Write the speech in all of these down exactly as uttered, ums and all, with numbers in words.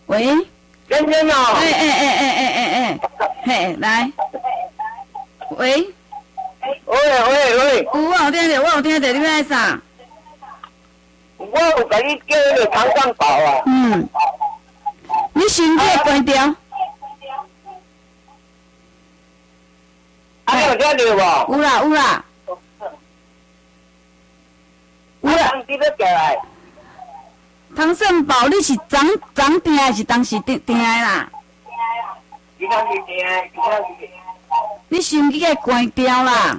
喂， 先生哦， 哎哎哎哎哎哎哎，嘿，来，喂， 喂喂喂， 有我有听着，我有听着，你要啥？ 我有甲你叫迄个糖蒜包啊。 嗯，你手机关掉。 啊，你有听到无？ 有啦有啦，有啦。 当时要过来。 糖蒜包你是昨昨订还是当时订订的啦？ 今仔日订，今仔日。 你手机给关掉啦。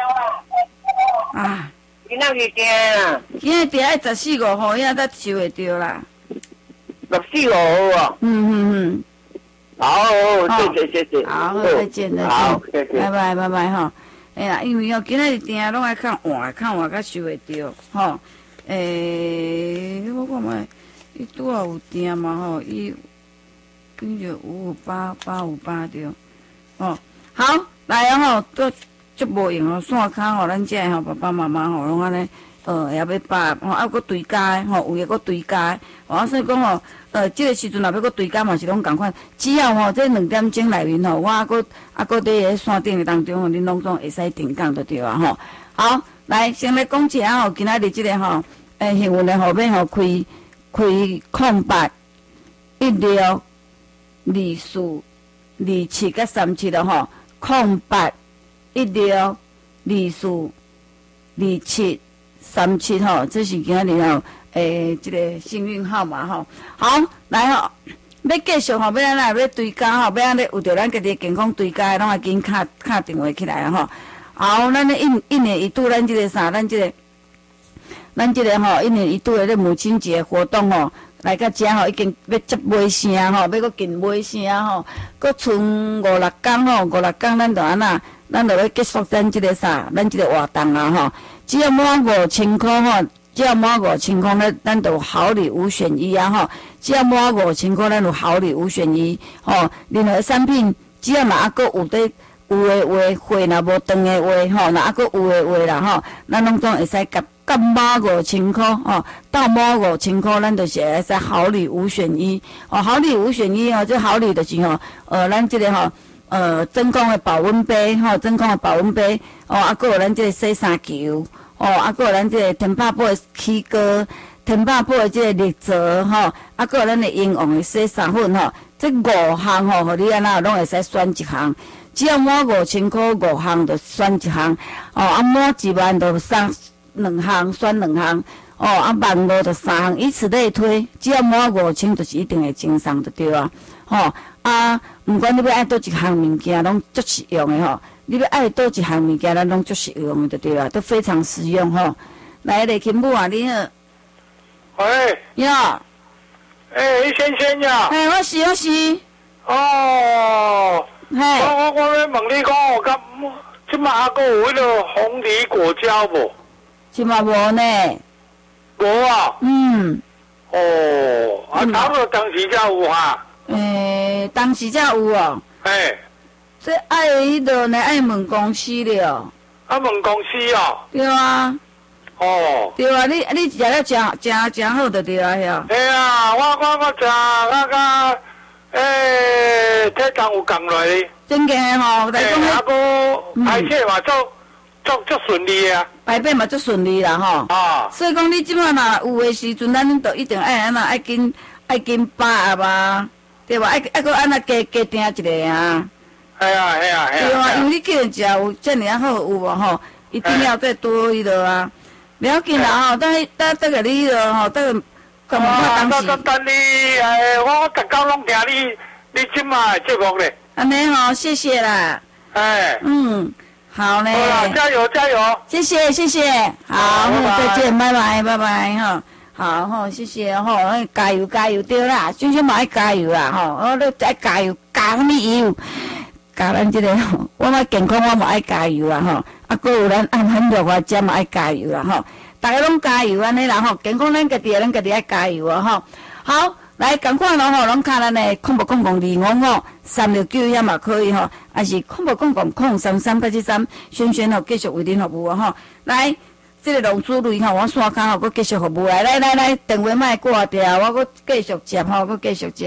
啊， 今仔日订啊。 今日订爱十四五号呀，才收会到啦。 十四五号啊。 嗯嗯嗯。 好，谢谢谢谢。 好，再见再见。 好，谢谢。 拜拜拜拜吼。哎呀，因为哦，今仔日订拢爱看换看换，才收会到吼。诶、欸，我看卖，伊拄好有订嘛吼，伊伊就五五八八五八对。哦，好，来啊吼，都足无用哦，线卡吼，咱遮吼爸爸妈妈吼，拢安尼，呃，也要拔，吼，还佫追加的，吼，有诶佫追加的，哦，所以讲吼，呃，即、这个时阵若要佫追加嘛是拢共款，只要吼这两点钟内面吼，我还佫还佫伫咧线顶诶当中吼，恁拢总会使定岗就对啊吼。好，来先来讲一下吼，今仔日即个吼，诶，幸运诶后面吼开开空白一六二四二七甲三七咯吼。空八一六二四二七三七吼，这是今日吼诶，这个幸运号码吼。好，来吼，要继续吼，要安那要追加吼，要安尼有着咱家己健康追加，拢要紧敲敲电话起来啊吼。好，咱咧一一年一度，咱这个啥，咱这个，咱这个吼，一年一度的咧母亲节活动吼。来到遮吼，已经要接尾声吼，要搁近尾声吼，搁剩五六天吼，五六天咱就安那，咱就要结束咱即个啥，咱即个活动啊吼。只要满五千块吼，只要满五千块咧，咱就好礼五选一啊吼。只要满五千块，咱就好礼五选一吼。任何产品，只要若还搁有得有诶话，货若无断诶话吼，若还搁有诶话啦吼，咱拢总会使夹。到满五千块哦，到满五千块，咱就是会使好礼五选一哦，好礼五选一哦，这好礼就是吼，呃，咱这个吼，呃，真空的保温杯吼，真空的保温杯哦，啊，还有咱这个洗衫球哦，啊，还有咱这个天拍布的起锅，天拍布的这个绿泽吼，啊，还有咱的英皇的洗衫粉吼，这五项吼，互你安那拢会使选一项。只要满五千块五项就选一项哦，啊，满一万就送。两项选两项，哦，啊万五就三项，以此类推。只要满五千，就是一定会精送就对啊。吼、哦、啊，毋管你要爱倒一项物件，拢足实用的吼。你要爱倒一项物件，咱拢足实用的就对啊，都非常实用吼、哦。来，雷琴母啊，你好。 喂。 呀。 诶，李先生呀。 嘿，我是我是。 哦。 嘿。 我我我要问你讲，我甲即马还佫有迄个红梨果胶无？ 是嘛无呢？ 无啊。 嗯。 哦，啊，差不多当时才有哈。 诶，当时才有哦。 嘿。 这爱迄落呢，爱问公司了。 啊，问公司哦。 对啊。 哦。 对啊，你你食了真真真好就对啊，遐。 嘿啊，我我我食啊甲诶，体重有降落来。 真个吼，来讲迄。 啊，佫排泄嘛，足足足顺利啊。 排便嘛足顺利啦吼， 啊， 所以讲你即摆若有诶时阵，咱都一定爱安那爱紧爱紧把握嘛，对吧？爱爱搁安那加加订一个啊。 系啊系啊系啊。 对啊，因为你既然食有遮尔啊好有无吼，一定要再多迄落啊。不要紧啦吼，等等等下你迄落吼，等干嘛当时？ 等等你诶，我逐工拢听你你即摆诶节目咧。 安尼吼，谢谢啦。 哎。 嗯。好嘞， 好了，加油加油！ 谢谢谢谢，好，再见，拜拜拜拜哈，好吼，谢谢吼，加油加油对啦，俊俊嘛爱加油啦吼，我都爱加油，加什么油？加咱这个，我嘛健康我嘛爱加油啦吼，啊，搁有咱安很热啊，这嘛爱加油啦吼，大家拢加油安尼啦吼，健康咱家己咱家己爱加油啊吼，好。来，赶快咯吼，拢卡咱的空无空空二五五三六九也嘛可以吼，还是空无空空空三三八七三，轩轩吼继续为恁服务啊吼。来，这个龙珠类吼，我线卡吼，佮继续服务来，来来来，电话莫挂掉，我佮继续接吼，佮继续接。